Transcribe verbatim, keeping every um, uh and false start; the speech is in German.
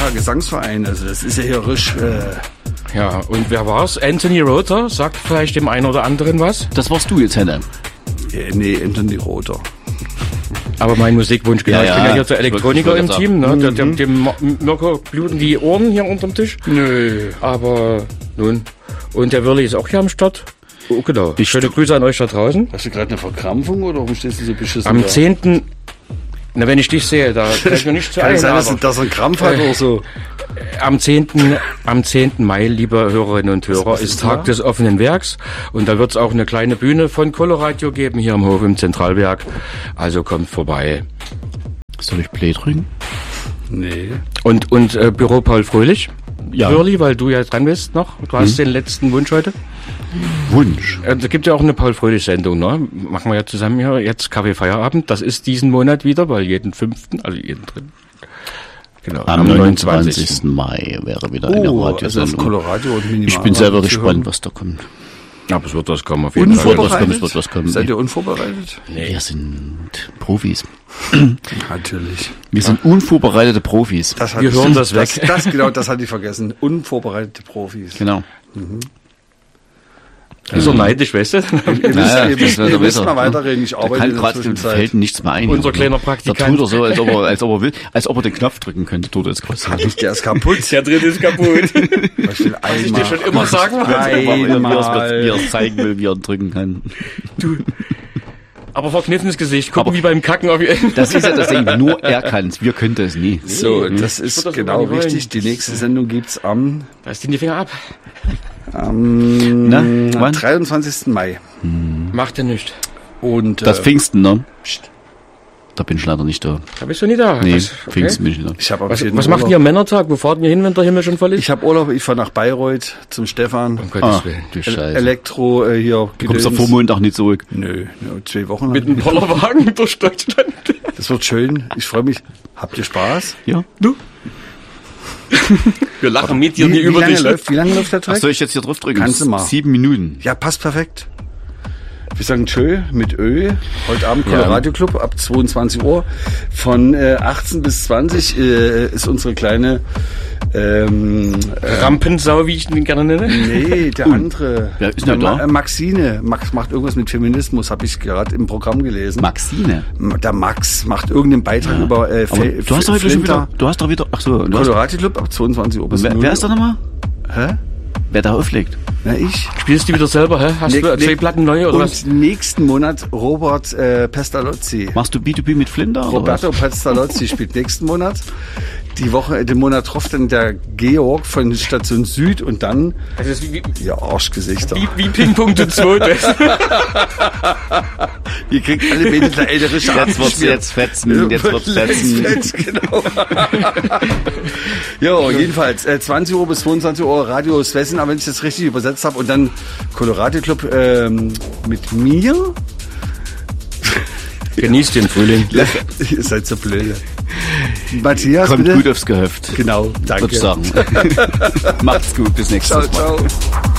Baha Gesangsverein. Also das ist ja hier richtig... Äh ja, und wer war's? Anthony Rother, sagt vielleicht dem einen oder anderen was? Das warst du jetzt, Henne. Äh, nee, Anthony Rother. Aber mein Musikwunsch, genau. Ja, ich ja, bin ja hier der Elektroniker im Team. Ne? Mhm. Der, dem dem Mirko bluten die Ohren hier unterm Tisch. Nö. Aber nun. Und der Wirli ist auch hier am Start. Oh, genau. Ich Schöne Grüße an euch da draußen. Hast du gerade eine Verkrampfung oder warum stehst du so beschissen Am da? zehnten Na, wenn ich dich sehe, da kann ich mir nicht zu Kann ein. es sein, dass, aber- dass er einen Krampf hat oder so? Am zehnten Am zehnten Mai, liebe Hörerinnen und Hörer, was ist ist Tag da? des offenen Werks. Und da wird es auch eine kleine Bühne von Coloradio geben, hier am Hof im Zentralwerk. Also kommt vorbei. Soll ich Play drücken? Nee. Und, und äh, Büro Paul Fröhlich. Ja. Wirli, weil du ja dran bist noch. Du hast den letzten Wunsch heute. Wunsch. Äh, Da gibt ja auch eine Paul-Fröhlich-Sendung, ne? Machen wir ja zusammen hier jetzt Kaffee Feierabend. Das ist diesen Monat wieder, weil jeden fünften, also jeden dritten. Genau. Am neunundzwanzigsten Mai wäre wieder eine Oh, also auf Radiosendung. Colorado und Minimal. Ich bin selber gespannt, was da kommt. Aber es wird was kommen auf jeden Fall. Unvorbereitet? Es wird was kommen. Seid ihr unvorbereitet? Wir sind Profis. Natürlich. Wir sind unvorbereitete Profis. Das Wir ich- hören das weg. Das, das, genau, das hatte ich vergessen. Unvorbereitete Profis. Genau. Ist er neidisch, weißt du? Ihr müsst, Naja, ihr müsst, das ihr wird müsst besser. mal weiterreden. Ich Der arbeite kann in der gerade dem Zwischenzeit. fällt nichts mehr ein. Unser kleiner Da Praktikant. tut er so, als ob er, als ob er will, als ob er den Knopf drücken könnte. Tut er jetzt kurz. Der ist kaputt. Der drin ist kaputt. Ich will Was ich dir schon einmal, immer sagen wollte. Wie er einmal. es zeigen will, wie er drücken kann. Aber verkniffenes Gesicht. Gucken Aber- wie beim Kacken auf ihr. Das ist ja das Ding. Nur er kann's. Wir können das nie. So, das Ich ist würd das genau aber nicht wollen. richtig. Die nächste Sendung gibt's am, Reiß dir die Finger ab. am Na, wann? dreiundzwanzigsten Mai. Macht er nicht. Und Das äh, Pfingsten, ne? Da bin ich leider nicht da. Da bist du nie da. Nee, Was, okay. Pfingsten bin ich nicht da. ich habe Was, was macht ihr am Männertag? Wo fahrt ihr hin, wenn der Himmel schon voll ist? Ich habe Urlaub. Ich fahre nach Bayreuth zum Stefan. Um Gottes Ah, Willen. du El- Scheiße. Elektro äh, hier. Du kommst doch Gedöns. vor Montag nicht zurück. Nö, nö, zwei Wochen. Mit einem Bollerwagen durch Deutschland. Das wird schön. Ich freue mich. Habt ihr Spaß? Ja. Du? Wir lachen mit dir Wie, nie wie, über lange dich. läuft, wie lange läuft der Ach, Track? soll ich jetzt hier drauf drücken? Kannst du mal. Sieben Minuten. Ja, passt perfekt. Wir sagen Tschö mit Ö. Heute Abend Colorado Club ab zweiundzwanzig Uhr. Von äh, achtzehn bis zwanzig äh, ist unsere kleine ähm, äh, Rampensau, wie ich ihn gerne nenne. nee, der andere. Wer ist der denn da? Ma- äh, Maxine. Max macht irgendwas mit Feminismus, habe ich gerade im Programm gelesen. Maxine. Der Max macht irgendeinen Beitrag über äh, Aber Fe- du hast doch heute schon Flinter. wieder, du hast doch wieder, ach so, du hast, Colorado Club ab zweiundzwanzig Uhr bis wer, null wer ist da nochmal? Hä? Wer da auflegt? Na, ich. Spielst du wieder selber, hä? Hast Ne- du zwei ne- Platten neu oder Und was? nächsten Monat Robert äh, Pestalozzi. Machst du B zwei B mit Flinter? oder Roberto Pestalozzi spielt nächsten Monat. Die Woche, den Monat drauf dann der Georg von Station Süd und dann, Das ist wie, wie, ja, Arschgesichter. wie, wie Ping-Pong zu zweit. Ihr kriegt alle Bänder der ältere Schaden. Jetzt wird's jetzt fetzen, jetzt wird's fetzen. Fetz, genau. Jo, jedenfalls, äh, zwanzig Uhr bis zweiundzwanzig Uhr Radio Svessen, aber wenn ich das richtig übersetzt habe. Und dann Colorado Club ähm, mit mir. Genießt den Frühling. Ihr seid so blöde. Matthias, Kommt bitte. gut aufs Gehöft. Genau, danke. Würde ich sagen. Macht's gut, bis nächstes Ciao, Mal. ciao.